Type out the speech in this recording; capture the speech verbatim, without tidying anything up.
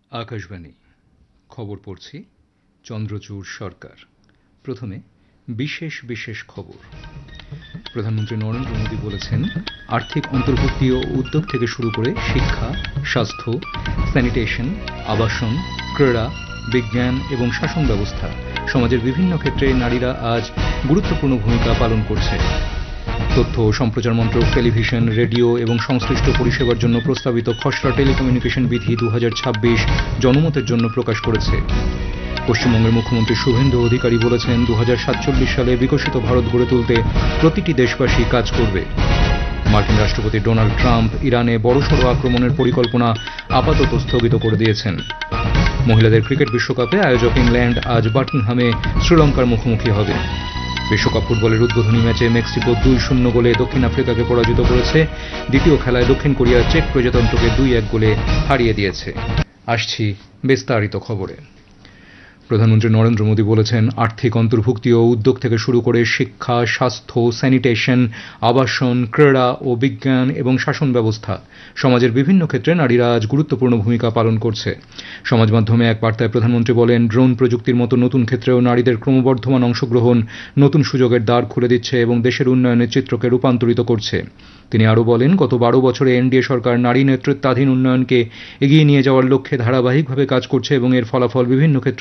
আকাশবাণী খবর পড়ছি চন্দ্রচূড় সরকার। প্রথমে বিশেষ বিশেষ খবর। প্রধানমন্ত্রী নরেন্দ্র মোদী বলেছেন, আর্থিক অন্তর্ভুক্তি ও উদ্যোগ থেকে শুরু করে শিক্ষা, স্বাস্থ্য, স্যানিটেশন, আবাসন, ক্রীড়া, বিজ্ঞান এবং শাসন ব্যবস্থা সমাজের বিভিন্ন ক্ষেত্রে নারীরা আজ গুরুত্বপূর্ণ ভূমিকা পালন করছে। তথ্য ও সম্প্রচার মন্ত্রক টেলিভিশন, রেডিও এবং সংশ্লিষ্ট পরিষেবার জন্য প্রস্তাবিত খসড়া টেলিকমিউনিকেশন বিধি দু হাজার ছাব্বিশ জনমতের জন্য প্রকাশ করেছে। পশ্চিমবঙ্গের মুখ্যমন্ত্রী শুভেন্দু অধিকারী বলেছেন, দু হাজার সাতচল্লিশ সালে বিকশিত ভারত গড়ে তুলতে প্রতিটি দেশবাসী কাজ করবে। মার্কিন রাষ্ট্রপতি ডোনাল্ড ট্রাম্প ইরানে বড়সড় আক্রমণের পরিকল্পনা আপাতত স্থগিত করে দিয়েছেন। মহিলাদের ক্রিকেট বিশ্বকাপে আয়োজক ইংল্যান্ড আজ বার্মিংহামে শ্রীলঙ্কার মুখোমুখি হবে। বিশ্বকাপ ফুটবলের উদ্বোধনী ম্যাচে মেক্সিকো দুই শূন্য গোলে দক্ষিণ আফ্রিকাকে পরাজিত করেছে। দ্বিতীয় খেলায় দক্ষিণ কোরিয়া চেক প্রজাতন্ত্রকে দুই এক গোলে হারিয়ে দিয়েছে। আসছি বিস্তারিত খবরে। প্রধানমন্ত্রী নরেন্দ্র মোদী বলেছেন, আর্থিক অন্তর্ভুক্তি ও উদ্যোগ থেকে শুরু করে শিক্ষা, স্বাস্থ্য, স্যানিটেশন, আবাসন, ক্রীড়া ও বিজ্ঞান এবং শাসন ব্যবস্থা সমাজের বিভিন্ন ক্ষেত্রে নারীরা আজ গুরুত্বপূর্ণ ভূমিকা পালন করছে। সমাজ মাধ্যমে এক বার্তায় প্রধানমন্ত্রী বলেন, ড্রোন প্রযুক্তির মতো নতুন ক্ষেত্রেও নারীদের ক্রমবর্ধমান অংশগ্রহণ নতুন সুযোগের দ্বার খুলে দিচ্ছে এবং দেশের উন্নয়নের চিত্রকে রূপান্তরিত করছে। তিনি আরও বলেন, গত বারো বছরে এনডিএ সরকার নারী নেতৃত্বাধীন উন্নয়নকে এগিয়ে নিয়ে যাওয়ার লক্ষ্যে ধারাবাহিকভাবে কাজ করছে এবং এর ফলাফল বিভিন্ন ক্ষেত্রে